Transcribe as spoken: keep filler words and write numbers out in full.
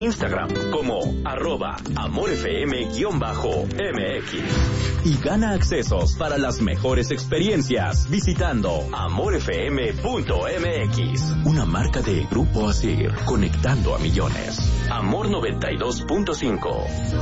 Instagram como arroba amorfm-mx y gana accesos para las mejores experiencias visitando amorfm punto mx, una marca de Grupo Asir, conectando a millones. Amor noventa y dos punto cinco.